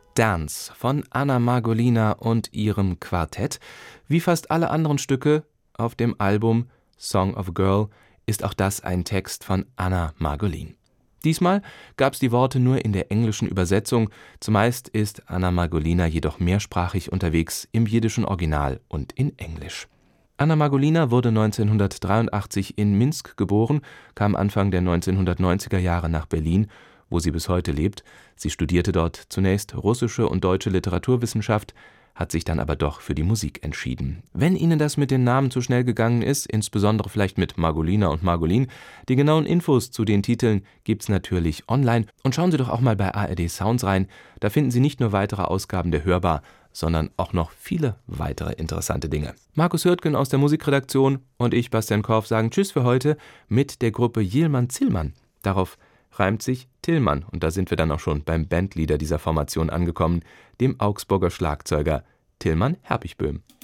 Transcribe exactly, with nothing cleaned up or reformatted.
Dance von Anna Margolina und ihrem Quartett. Wie fast alle anderen Stücke auf dem Album Song of a Girl ist auch das ein Text von Anna Margolin. Diesmal gab es die Worte nur in der englischen Übersetzung, zumeist ist Anna Margolina jedoch mehrsprachig unterwegs im jiddischen Original und in Englisch. Anna Margolina wurde neunzehnhundertdreiundachtzig in Minsk geboren, kam Anfang der neunzehnhundertneunziger Jahre nach Berlin, wo sie bis heute lebt. Sie studierte dort zunächst russische und deutsche Literaturwissenschaft, hat sich dann aber doch für die Musik entschieden. Wenn Ihnen das mit den Namen zu schnell gegangen ist, insbesondere vielleicht mit Margolina und Margolin, die genauen Infos zu den Titeln gibt's natürlich online. Und schauen Sie doch auch mal bei A R D Sounds rein, da finden Sie nicht nur weitere Ausgaben der Hörbar, sondern auch noch viele weitere interessante Dinge. Markus Hürtgen aus der Musikredaktion und ich, Bastian Korf, sagen Tschüss für heute mit der Gruppe Yilmaz-Zillmann. Darauf reimt sich Tillmann und da sind wir dann auch schon beim Bandleader dieser Formation angekommen, dem Augsburger Schlagzeuger Tilman Herpichböhm.